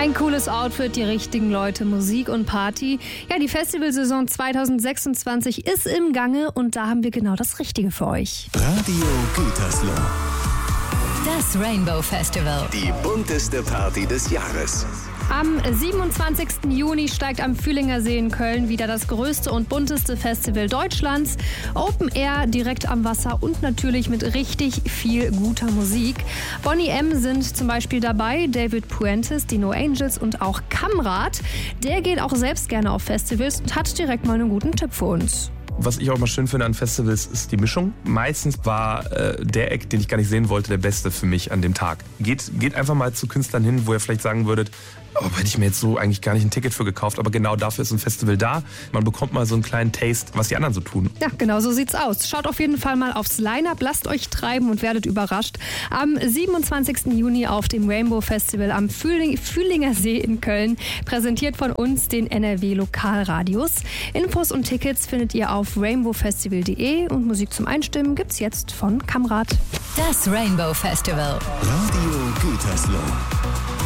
Ein cooles Outfit, die richtigen Leute, Musik und Party. Ja, die Festivalsaison 2026 ist im Gange und da haben wir genau das Richtige für euch. Radio Gütersloh. Das Rainbow Festival. Die bunteste Party des Jahres. Am 27. Juni steigt am Fühlinger See in Köln wieder das größte und bunteste Festival Deutschlands. Open Air, direkt am Wasser und natürlich mit richtig viel guter Musik. Boney M. sind zum Beispiel dabei, David Puentes, die No Angels und auch Kamrat. Der geht auch selbst gerne auf Festivals und hat direkt mal einen guten Tipp für uns. Was ich auch mal schön finde an Festivals ist die Mischung. Meistens war der Act, den ich gar nicht sehen wollte, der beste für mich an dem Tag. Geht einfach mal zu Künstlern hin, wo ihr vielleicht sagen würdet, oh, hätte ich mir jetzt so eigentlich gar nicht ein Ticket für gekauft, aber genau dafür ist ein Festival da. Man bekommt mal so einen kleinen Taste, was die anderen so tun. Ja, genau so sieht's aus. Schaut auf jeden Fall mal aufs Line-Up, lasst euch treiben und werdet überrascht. Am 27. Juni auf dem Rainbow Festival am Fühlinger See in Köln, präsentiert von uns, den NRW Lokalradios. Infos und Tickets findet ihr auf rainbowfestival.de und Musik zum Einstimmen gibt's jetzt von Kamrat. Das Rainbow Festival. Radio Gütersloh.